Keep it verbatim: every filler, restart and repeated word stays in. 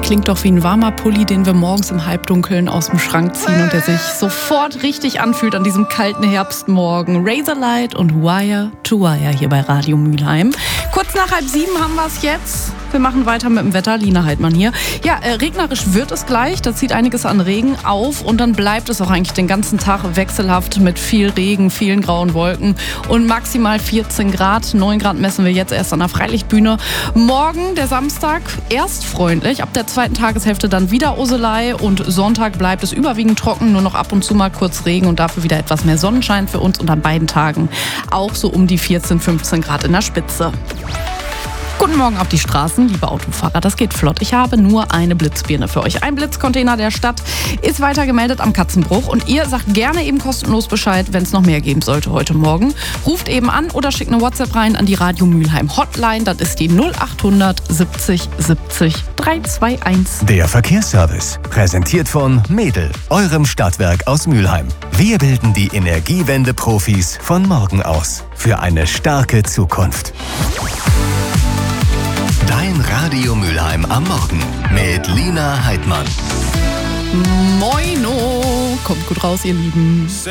klingt doch wie ein warmer Pulli, den wir morgens im Halbdunkeln aus dem Schrank ziehen und der sich sofort richtig anfühlt an diesem kalten Herbstmorgen. Razorlight und Wire to Wire hier bei Radio Mülheim. Kurz nach halb sieben haben wir es jetzt. Wir machen weiter mit dem Wetter. Lina Heidmann hier. Ja, äh, regnerisch wird es gleich. Da zieht einiges an Regen auf und dann bleibt es auch eigentlich den ganzen Tag wechselhaft mit viel Regen, vielen grauen Wolken und maximal vierzehn Grad. neun Grad messen wir jetzt erst an der Freilichtbühne. Morgen, der Samstag, erst freundlich. Ab der zweiten Tageshälfte dann wieder Oselei und Sonntag bleibt es überwiegend trocken. Nur noch ab und zu mal kurz Regen und dafür wieder etwas mehr Sonnenschein für uns und an beiden Tagen auch so um die vierzehn, fünfzehn Grad in der Spitze. Guten Morgen auf die Straßen, liebe Autofahrer, das geht flott. Ich habe nur eine Blitzbirne für euch. Ein Blitzcontainer der Stadt ist weiter gemeldet am Katzenbruch und ihr sagt gerne eben kostenlos Bescheid, wenn es noch mehr geben sollte heute Morgen. Ruft eben an oder schickt eine WhatsApp rein an die Radio Mülheim Hotline, das ist die null achthundert siebzig siebzig dreihunderteinundzwanzig. Der Verkehrsservice, präsentiert von Medel, eurem Stadtwerk aus Mülheim. Wir bilden die Energiewende-Profis von morgen aus für eine starke Zukunft. Dein Radio Mülheim am Morgen mit Lina Heidmann. Moino, kommt gut raus, ihr Lieben.